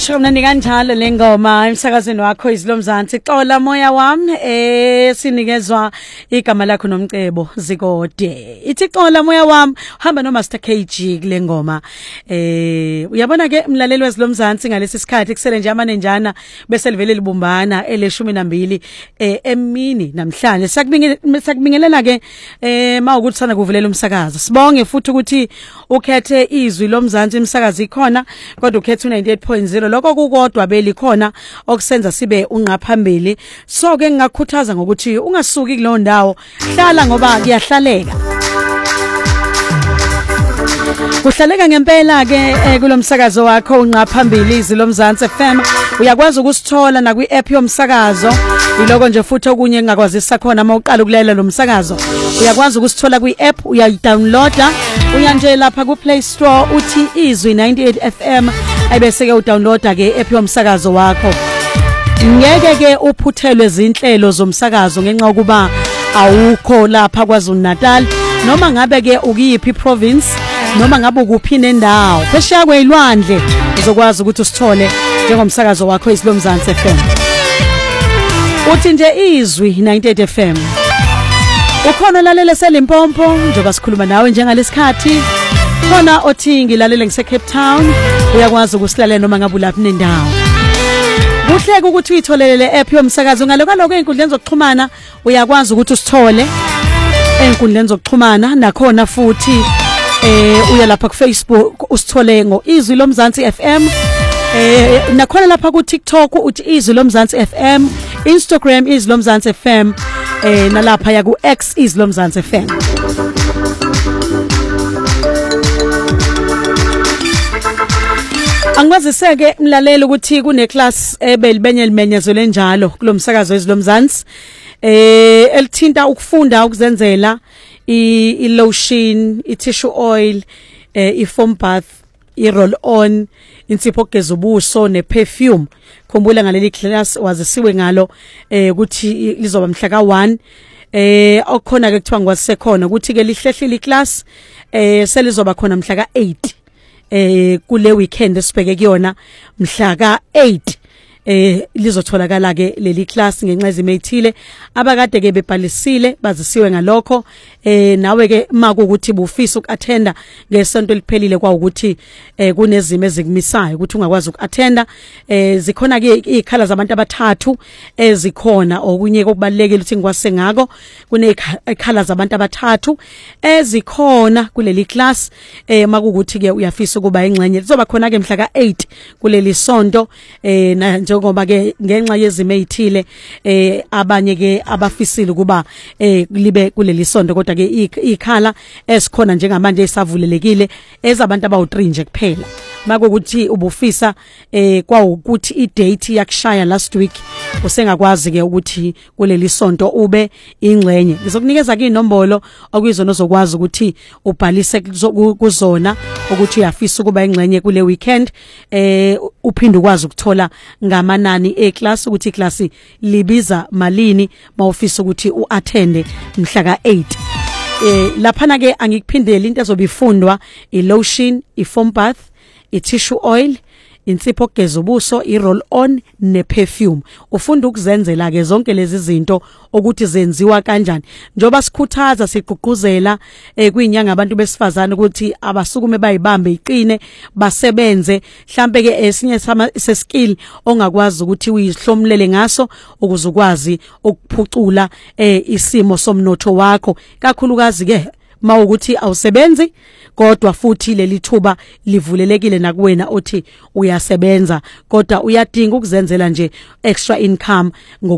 Shomnani kanjalo lengoma emsakazweni wakho izilomzansi xola moya wami sinikezwa igama lakho nomcebo Zikode ithi xola moya wami hamba no Master KG kule ngoma uyabona ke mlaleli wezilomzansi ngalesi sikhathi kusele nje amanenjana bese livele libumbana ele12 emini namhlanje sakubingelela ke mawukuthi sana kuvulela umsakazo sibonge futhi ukuthi ukhethe izwi lomzansi umsakazi ikhona kodwa ukhethe 98.0 lokho kukodwa beli khona okusenza sibe unqaphambili so ke ngingakhuthaza ngokuthi ungasuki kuleyo ndawo hlala ngoba kuyahlaleka kuhlaleka ngempela ke kulomsakazo wakho unqaphambili izilomzansi FM uyakwazi ukusithola na kwi-app yomsakazo iloko nje futhi okunye engakwazisa khona mawuqala ukulela lo msakazo uyakwazi ukusithola kwi-app uyayidownloada uya nje lapha ku Play Store uthi izwi 98 FM ayibese ke udownloada ke app yomsakazo wakho ngeke ke uphuthelwe izinhlelo zomsakazo ngenxa yokuba awukho lapha kwaZulu Natal noma ngabe ke ukuyiphi province noma ngabe ukuphi nendawo phesheya kwezilwandle uzokwazi ukuthi usithole njengomsakazo wakho isilomzansi FM uthi nje izwi 98 FM ukhona lalela seLimpopo njengoba sikhuluma nawe njengalesikhathi khona othi ngilalele ngise Cape Town uyakwazi ukusilalela noma ngabe ulaphi nendawo kuhle ukuthi uyitholele app yomsakazo ngalokho einkundleni zokuxhumana uyakwazi ukuthi usithole einkundleni zokuxhumana nakhona futhi uya lapha ku Facebook usithole ngo izwi lomzansi FM nakhona lapha ku TikTok uthi izwi lomzansi FM Instagram izwi lomzansi FM nalapha ya ku X izwi lomzansi FM Angwaziseke mlaleli ukuthi kune class ebelibenye limenyezwe njalo kulomsakazo wezilomzansi elithinta ukufunda ukuzenzela i-lotion i-tissue oil i-foam bath i-roll on insipho ogeza ubuso ne-perfume khumbula ngaleli class wazisiwe ngalo ukuthi lizoba mhla ka1 okukhona ke kuthiwa ngwasekhona ukuthi ke lihlehlile iclass selizoba khona mhla ka8 kule weekend esibheke kuyona mhla ka8 lizotholakala ke leli class ngenxa ezimethile abakade ke bebhalisile bazisiwe ngalokho nawe ke makuthi bufisa ukuattenda ngesonto liphelile kwa ukuthi kunezimo ezikumisayo ukuthi ungakwazi ukuattenda zikhona ke ikhala zabantu abathathu ezikhona okunye kokubalekile ukuthi ngikwase ngako kunekhala zabantu abathathu ezikhona kuleli class makuthi ke uyafisa ukuba ingxenye lizoba khona ke mhla ka8 kuleli sonto njengoba ke ngenxa yezimo ezithile abanye ke abafisile kuba libe kuleli sonto kodwa ke ikhala esikhona njengamanje esavulelekile ezabantu abawu3 nje kuphela makuthi ubufisa kwa ukuthi idate yakushaya last week usengakwazi ke ukuthi kuleli sonto ube ingxenye ngizokunikeza ke inombolo okuyizona ozokwazi ukuthi ubhalise kuzona ukuthi uyafisa ukuba ingxenye kule weekend uphinde ukwazi ukuthola ngamanani eclass ukuthi iclass libiza malini mawufisa ukuthi uattende mhla ka8 laphana ke angikuphindele into ezobifundwa i-lotion i-foam bath i-tissue oil insipho ogeza ubuso i-roll on ne-perfume ufunda ukuzenzela ke zonke lezi zinto ukuthi zenziwa kanjani njoba sikhuthaza sigqugquzela kuyinyanga abantu besifazana ukuthi abasukume bayibambe iqine basebenze mhlambe ke esinye seskill ongakwazi ukuthi uyihlomlele ngaso ukuze ukwazi ukuphucula isimo somnotho wakho kakhulukazi ke mawukuthi awusebenzi kodwa futhi leli thuba livulelekile nakuwena othi uyasebenza kodwa uyadinga ukuzenzela nje extra income